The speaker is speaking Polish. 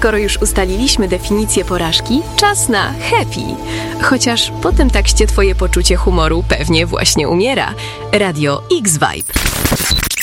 Skoro już ustaliliśmy definicję porażki, czas na happy. Chociaż po tym tekście twoje poczucie humoru pewnie właśnie umiera. Radio X-Vibe.